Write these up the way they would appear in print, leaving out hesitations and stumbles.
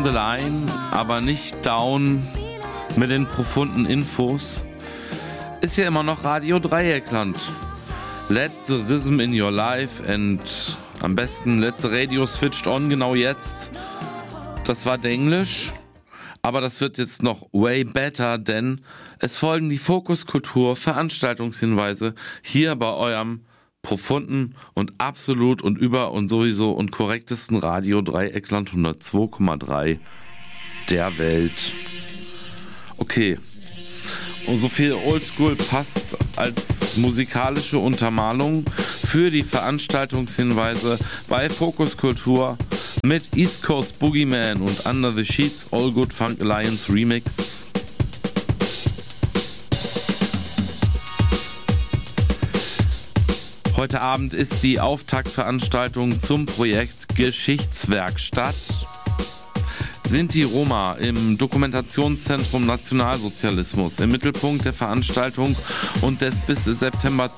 the line, aber nicht down mit den profunden Infos, ist ja immer noch Radio Dreieckland. Let the rhythm in your life and am besten let the radio switched on genau jetzt. Das war Denglisch, aber das wird jetzt noch way better, denn es folgen die Fokuskultur Veranstaltungshinweise hier bei eurem profunden und absolut und über und sowieso und korrektesten Radio Dreieckland 102,3 der Welt. Okay, und so viel Oldschool passt als musikalische Untermalung für die Veranstaltungshinweise bei Fokuskultur mit East Coast Boogeyman und Under the Sheets All Good Funk Alliance Remix. Heute Abend ist die Auftaktveranstaltung zum Projekt Geschichtswerkstatt. Sinti Roma im Dokumentationszentrum Nationalsozialismus im Mittelpunkt der Veranstaltung und des bis September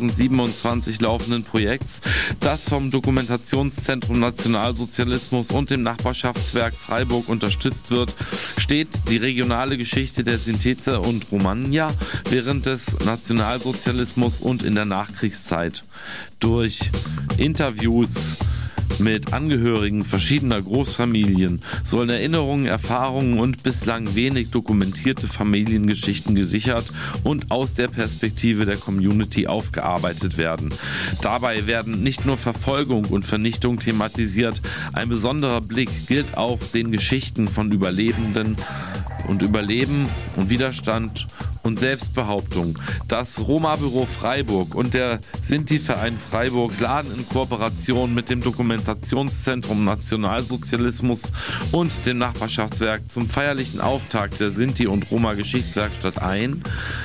2027 laufenden Projekts, das vom Dokumentationszentrum Nationalsozialismus und dem Nachbarschaftswerk Freiburg unterstützt wird, steht die regionale Geschichte der Sinti und Romagna während des Nationalsozialismus und in der Nachkriegszeit. Durch Interviews mit Angehörigen verschiedener Großfamilien sollen Erinnerungen, Erfahrungen und bislang wenig dokumentierte Familiengeschichten gesichert und aus der Perspektive der Community aufgearbeitet werden. Dabei werden nicht nur Verfolgung und Vernichtung thematisiert, ein besonderer Blick gilt auch den Geschichten von Überlebenden und Überleben und Widerstand und Selbstbehauptung. Das Roma-Büro Freiburg und der Sinti-Verein Freiburg laden in Kooperation mit dem Dokumentationszentrum Nationalsozialismus und dem Nachbarschaftswerk zum feierlichen Auftakt der Sinti- und Roma-Geschichtswerkstatt ein.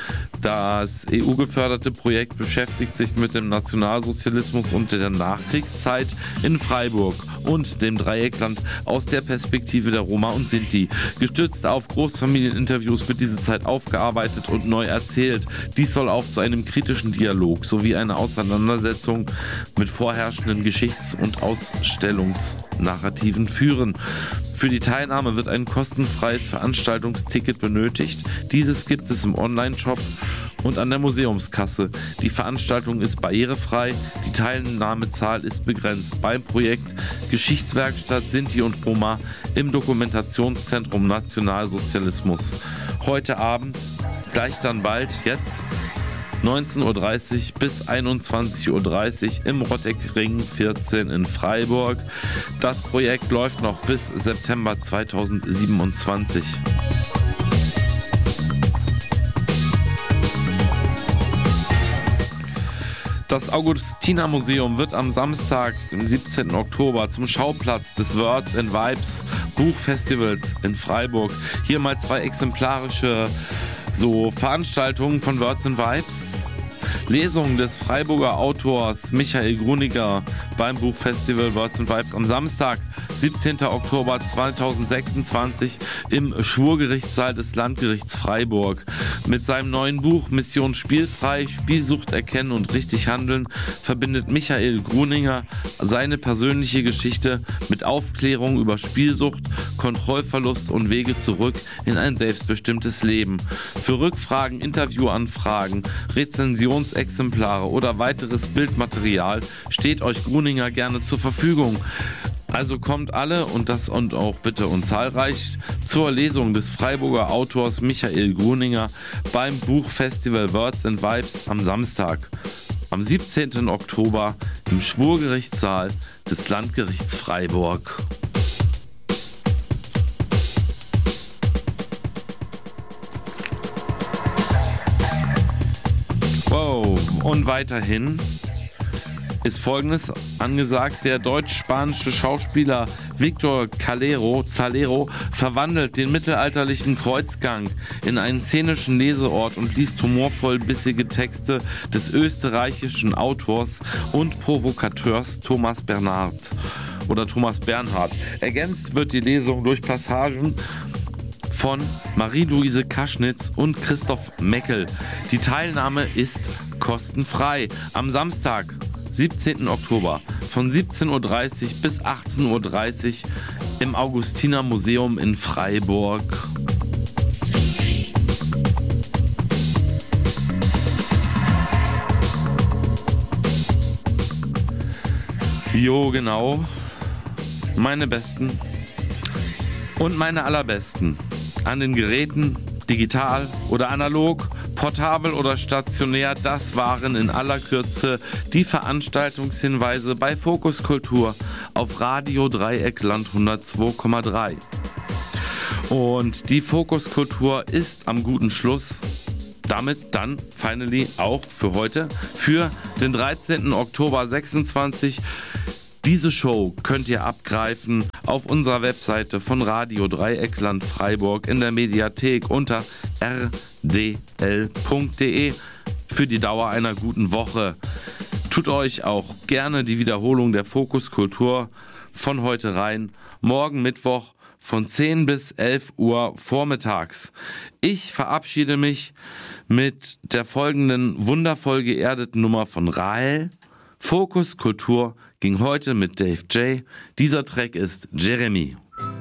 Das EU-geförderte Projekt beschäftigt sich mit dem Nationalsozialismus und der Nachkriegszeit in Freiburg und dem Dreieckland aus der Perspektive der Roma und Sinti. Gestützt auf Großfamilieninterviews wird diese Zeit aufgearbeitet und neu erzählt. Dies soll auch zu einem kritischen Dialog sowie einer Auseinandersetzung mit vorherrschenden Geschichts- und Ausstellungsnarrativen führen. Für die Teilnahme wird ein kostenfreies Veranstaltungsticket benötigt. Dieses gibt es im Online-Shop und an der Museumskasse. Die Veranstaltung ist barrierefrei, die Teilnahmezahl ist begrenzt. Beim Projekt Geschichtswerkstatt Sinti und Roma im Dokumentationszentrum Nationalsozialismus. Heute Abend, gleich dann bald, jetzt 19:30 Uhr bis 21:30 Uhr im Rotteckring 14 in Freiburg. Das Projekt läuft noch bis September 2027. Das Augustiner-Museum wird am Samstag, dem 17. Oktober, zum Schauplatz des Words and Vibes Buchfestivals in Freiburg. Hier mal 2 exemplarische Veranstaltungen von Words and Vibes. Lesung des Freiburger Autors Michael Gruninger beim Buchfestival Words and Vibes am Samstag, 17. Oktober 2026 im Schwurgerichtssaal des Landgerichts Freiburg. Mit seinem neuen Buch Mission Spielfrei, Spielsucht erkennen und richtig handeln verbindet Michael Gruninger seine persönliche Geschichte mit Aufklärung über Spielsucht, Kontrollverlust und Wege zurück in ein selbstbestimmtes Leben. Für Rückfragen, Interviewanfragen, Rezensionsexemplare oder weiteres Bildmaterial steht euch Gruninger gerne zur Verfügung. Also kommt alle und auch bitte und zahlreich zur Lesung des Freiburger Autors Michael Gruninger beim Buchfestival Words and Vibes am Samstag, am 17. Oktober im Schwurgerichtssaal des Landgerichts Freiburg. Wow, und weiterhin ist Folgendes angesagt: Der deutsch-spanische Schauspieler Victor Zalero verwandelt den mittelalterlichen Kreuzgang in einen szenischen Leseort und liest humorvoll bissige Texte des österreichischen Autors und Provokateurs Thomas Bernhard. Ergänzt wird die Lesung durch Passagen von Marie-Louise Kaschnitz und Christoph Meckel. Die Teilnahme ist kostenfrei. Am Samstag, 17. Oktober von 17:30 Uhr bis 18:30 Uhr im Augustiner Museum in Freiburg. Jo, genau. Meine Besten und meine Allerbesten an den Geräten, digital oder analog, portabel oder stationär, das waren in aller Kürze die Veranstaltungshinweise bei Fokus Kultur auf Radio Dreieckland 102,3. Und die Fokus Kultur ist am guten Schluss. Damit dann finally auch für heute, für den 13. Oktober 26. Diese Show könnt ihr abgreifen auf unserer Webseite von Radio Dreieckland Freiburg in der Mediathek unter rdl.de für die Dauer einer guten Woche. Tut euch auch gerne die Wiederholung der Fokus Kultur von heute rein. Morgen Mittwoch von 10 bis 11 Uhr vormittags. Ich verabschiede mich mit der folgenden wundervoll geerdeten Nummer von Rahel. Fokus Kultur ging heute mit Dave J. Dieser Track ist Jeremy.